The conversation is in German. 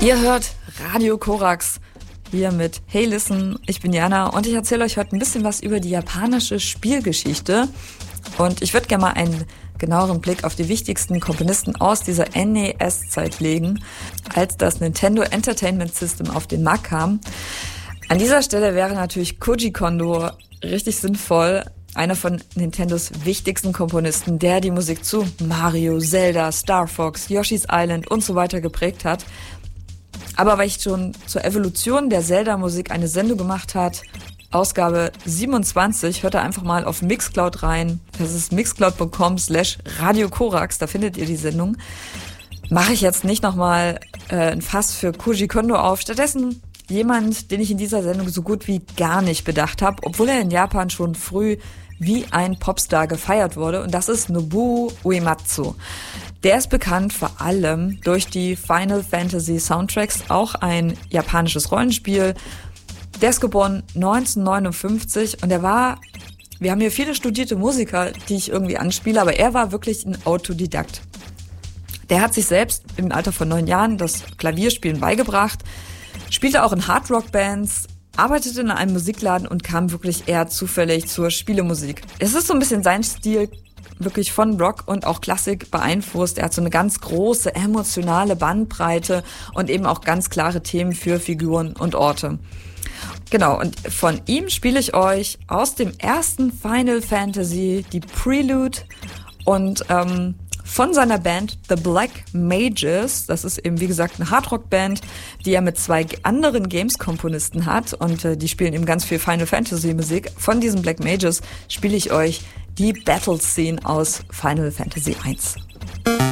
Ihr hört Radio Korax hier mit Hey Listen, ich bin Jana und ich erzähle euch heute ein bisschen was über die japanische Spielgeschichte und ich würde gerne mal einen genaueren Blick auf die wichtigsten Komponisten aus dieser NES-Zeit legen, als das Nintendo Entertainment System auf den Markt kam. An dieser Stelle wäre natürlich Koji Kondo richtig sinnvoll, einer von Nintendos wichtigsten Komponisten, der die Musik zu Mario, Zelda, Star Fox, Yoshi's Island und so weiter geprägt hat. Aber weil ich schon zur Evolution der Zelda-Musik eine Sendung gemacht hat, Ausgabe 27, hört da einfach mal auf Mixcloud rein. Das ist mixcloud.com/Radio Korax, da findet ihr die Sendung. Mache ich jetzt nicht nochmal ein Fass für Koji Kondo auf. Stattdessen jemand, den ich in dieser Sendung so gut wie gar nicht bedacht habe, obwohl er in Japan schon früh wie ein Popstar gefeiert wurde. Und das ist Nobuo Uematsu. Der ist bekannt vor allem durch die Final Fantasy Soundtracks, auch ein japanisches Rollenspiel. Der ist geboren 1959 und wir haben hier viele studierte Musiker, die ich irgendwie anspiele, aber er war wirklich ein Autodidakt. Der hat sich selbst im Alter von 9 Jahren das Klavierspielen beigebracht, spielte auch in Hardrock-Bands, arbeitete in einem Musikladen und kam wirklich eher zufällig zur Spielemusik. Es ist so ein bisschen sein Stil, wirklich von Rock und auch Klassik beeinflusst. Er hat so eine ganz große emotionale Bandbreite und eben auch ganz klare Themen für Figuren und Orte. Genau, und von ihm spiele ich euch aus dem ersten Final Fantasy die Prelude und von seiner Band The Black Mages. Das ist eben, wie gesagt, eine Hardrock-Band, die er mit 2 anderen Games-Komponisten hat und die spielen eben ganz viel Final Fantasy-Musik. Von diesen Black Mages spiele ich euch die Battle-Scene aus Final Fantasy 1.